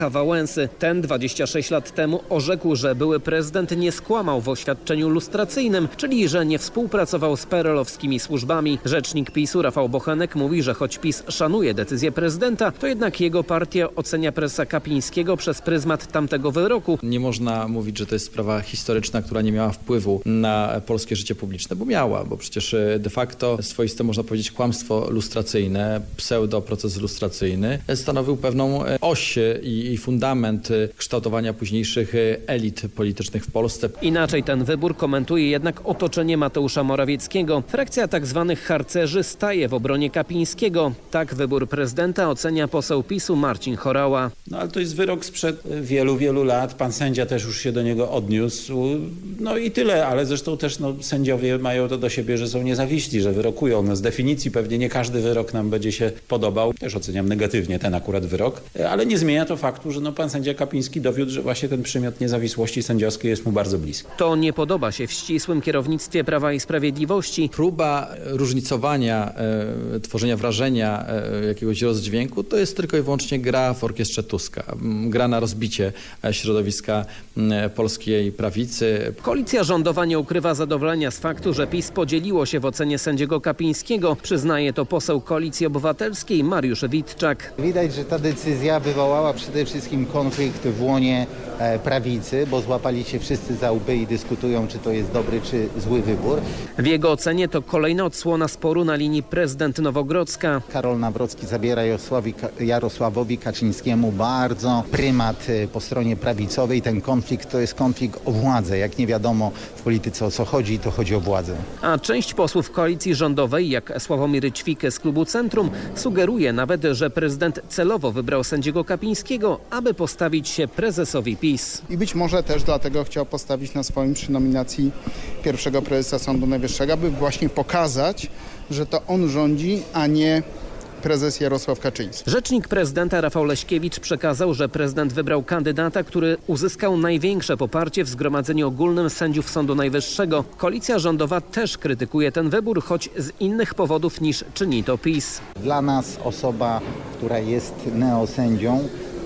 Wałęsy. Ten 26 lat temu orzekł, że były prezydent nie skłamał w oświadczeniu lustracyjnym, czyli że nie współpracował z PRL-owskimi służbami. Rzecznik PiS-u Rafał Bochenek mówi, że choć PiS szanuje decyzję prezydenta, to jednak jego partia ocenia prezesa Kapińskiego przez pryzmat tamtego wyroku. Nie można mówić, że to jest sprawa historyczna, która nie miała wpływu na polskie życie publiczne, bo miała, bo przecież de facto swoiste, można powiedzieć, kłamstwo lustracyjne, pseudoproces lustracyjny stanowił pewną oś i fundament kształtowania późniejszych elit politycznych w Polsce. Inaczej ten wybór komentuje jednak otoczenie Mateusza Morawieckiego. Frakcja tzw. harcerzy staje w obronie Kapińskiego. Tak wybór prezydenta ocenia poseł PiS-u Marcin Horała. No ale to jest wyrok sprzed wielu, wielu lat. Pan sędzia też już się do niego odniósł. No i tyle, ale zresztą też sędziowie mają to do siebie, że są niezawiśli, że wyrokują. No z definicji pewnie nie każdy wyrok nam będzie się podobał. Też oceniam negatywnie ten akurat wyrok, ale nie zmienia to faktu, że pan sędzia Kapiński dowiódł, że właśnie ten przymiot niezawisłości sędziowskiej jest mu bardzo bliski. To nie podoba się w ścisłym kierownictwie Prawa i Sprawiedliwości. Próba różnicowania, tworzenia wrażenia jakiegoś rozdźwięku to jest tylko i wyłącznie gra w orkiestrze Tuska. Gra na rozbicie środowiska polskiej prawicy. Koalicja rządowa nie ukrywa zadowolenia z faktu, że PiS podzieliło się w ocenie sędziego Kapińskiego. Przyznaje to poseł Koalicji Obywatelskiej Mariusz Witczak. Widać, że ta decyzja wywołała przede wszystkim konflikt w łonie prawicy, bo złapali się wszyscy za łby i dyskutują, czy to jest dobry, czy zły wybór. W jego ocenie to kolejna odsłona sporu na linii prezydent-Nowogrodzka. Karol Nawrocki zabiera Jarosławowi Kaczyńskiemu bardzo prymat po stronie prawicowej. Ten konflikt to jest konflikt o władzę. Jak nie wiadomo w polityce o co chodzi, to chodzi o władzę. A część posłów koalicji rządowej, jak Sławomir Ćwik z klubu Centrum, sugeruje nawet, że prezydent celowo wybrał sędziego Kapińskiego, aby postawić się prezesowi PiS. I być może też dlatego chciał postawić na swoim przy nominacji pierwszego prezesa Sądu Najwyższego, aby właśnie pokazać, że to on rządzi, a nie prezes Jarosław Kaczyński. Rzecznik prezydenta Rafał Leśkiewicz przekazał, że prezydent wybrał kandydata, który uzyskał największe poparcie w Zgromadzeniu Ogólnym Sędziów Sądu Najwyższego. Koalicja rządowa też krytykuje ten wybór, choć z innych powodów niż czyni to PiS. Dla nas osoba, która jest neosędzią,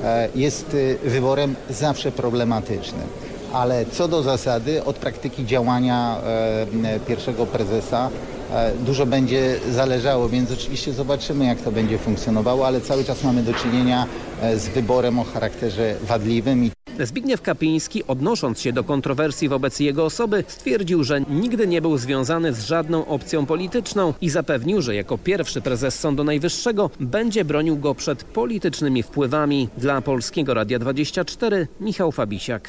jest wyborem zawsze problematycznym. Ale co do zasady, od praktyki działania pierwszego prezesa dużo będzie zależało, więc oczywiście zobaczymy, jak to będzie funkcjonowało, ale cały czas mamy do czynienia z wyborem o charakterze wadliwym. Zbigniew Kapiński, odnosząc się do kontrowersji wobec jego osoby, stwierdził, że nigdy nie był związany z żadną opcją polityczną i zapewnił, że jako pierwszy prezes Sądu Najwyższego będzie bronił go przed politycznymi wpływami. Dla Polskiego Radia 24 Michał Fabisiak.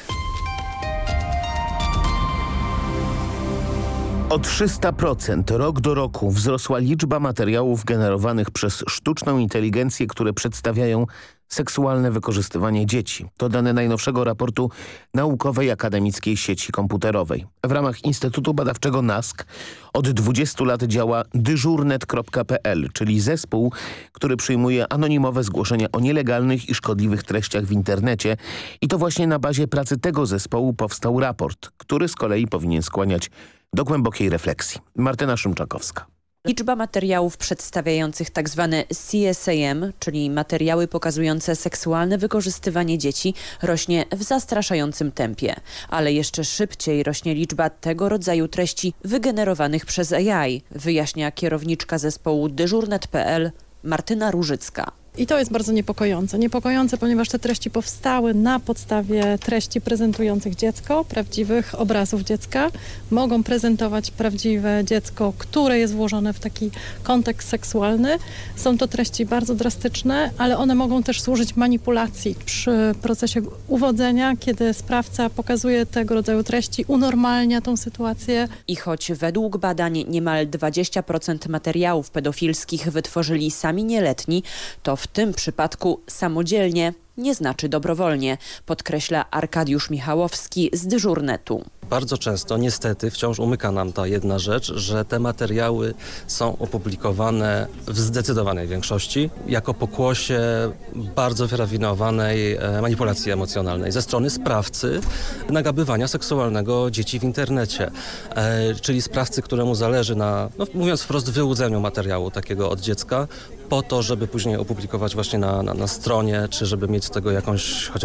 O 300% rok do roku wzrosła liczba materiałów generowanych przez sztuczną inteligencję, które przedstawiają seksualne wykorzystywanie dzieci. To dane najnowszego raportu Naukowej Akademickiej Sieci Komputerowej. W ramach Instytutu Badawczego NASK od 20 lat działa dyżurnet.pl, czyli zespół, który przyjmuje anonimowe zgłoszenia o nielegalnych i szkodliwych treściach w internecie. I to właśnie na bazie pracy tego zespołu powstał raport, który z kolei powinien skłaniać do głębokiej refleksji. Martyna Szymczakowska. Liczba materiałów przedstawiających tzw. CSAM, czyli materiały pokazujące seksualne wykorzystywanie dzieci, rośnie w zastraszającym tempie. Ale jeszcze szybciej rośnie liczba tego rodzaju treści wygenerowanych przez AI, wyjaśnia kierowniczka zespołu dyżurnet.pl Martyna Różycka. I to jest bardzo niepokojące. Niepokojące, ponieważ te treści powstały na podstawie treści prezentujących dziecko, prawdziwych obrazów dziecka. Mogą prezentować prawdziwe dziecko, które jest włożone w taki kontekst seksualny. Są to treści bardzo drastyczne, ale one mogą też służyć manipulacji przy procesie uwodzenia, kiedy sprawca pokazuje tego rodzaju treści, unormalnia tą sytuację. I choć według badań niemal 20% materiałów pedofilskich wytworzyli sami nieletni, to w tym przypadku samodzielnie nie znaczy dobrowolnie, podkreśla Arkadiusz Michałowski z Dyżurnetu. Bardzo często niestety wciąż umyka nam ta jedna rzecz, że te materiały są opublikowane w zdecydowanej większości jako pokłosie bardzo wyrafinowanej manipulacji emocjonalnej ze strony sprawcy nagabywania seksualnego dzieci w internecie. Czyli sprawcy, któremu zależy na, mówiąc wprost, wyłudzeniu materiału takiego od dziecka po to, żeby później opublikować właśnie na stronie, czy żeby mieć z tego jakąś chociaż